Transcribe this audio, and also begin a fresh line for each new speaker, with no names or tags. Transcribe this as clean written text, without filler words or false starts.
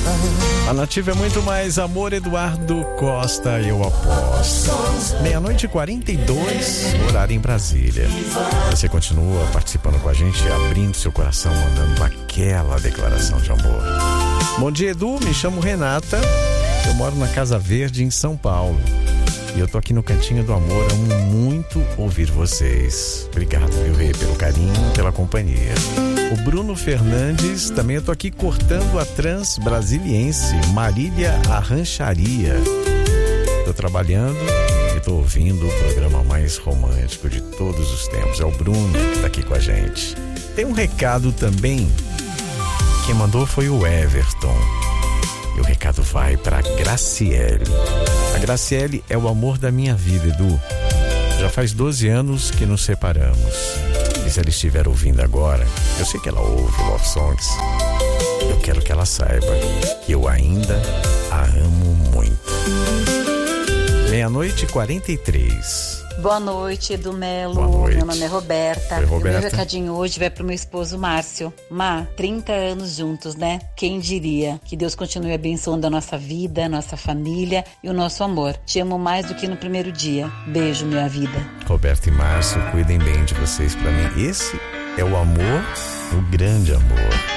A nativa é muito mais amor, Eduardo Costa, eu aposto. 00:42, horário em Brasília. Você continua participando com a gente, abrindo seu coração, mandando aquela declaração de amor. Bom dia, Edu, me chamo Renata, eu moro na Casa Verde, em São Paulo. E eu tô aqui no Cantinho do Amor, amo muito ouvir vocês. Obrigado, viu, Rê, pelo carinho, pela companhia. O Bruno Fernandes, também eu tô aqui cortando a Transbrasiliense, Marília Arrancharia. Tô trabalhando e tô ouvindo o programa mais romântico de todos os tempos. É o Bruno que tá aqui com a gente. Tem um recado também, quem mandou foi o Everton. E o recado vai para Graciele. A Graciele é o amor da minha vida, Edu. Já faz 12 anos que nos separamos. E se ela estiver ouvindo agora, eu sei que ela ouve Love Songs. Eu quero que ela saiba que eu ainda a amo muito. 00:43.
Boa noite, Edu Melo.
Boa noite.
Meu nome é Roberta.
Oi, Roberta.
O meu recadinho hoje vai pro meu esposo Márcio. 30 anos juntos, né? Quem diria? Que Deus continue abençoando a nossa vida, a nossa família e o nosso amor. Te amo mais do que no primeiro dia. Beijo, minha vida.
Roberta e Márcio, cuidem bem de vocês. Pra mim, esse é o amor, o grande amor.